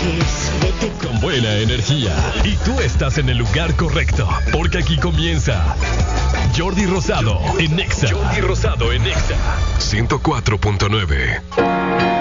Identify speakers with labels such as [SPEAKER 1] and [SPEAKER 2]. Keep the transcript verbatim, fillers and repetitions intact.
[SPEAKER 1] Con buena energía. Y tú estás en el lugar correcto. Porque aquí comienza Jordi Rosado en Nexa. Jordi Rosado en Nexa. ciento cuatro punto nueve.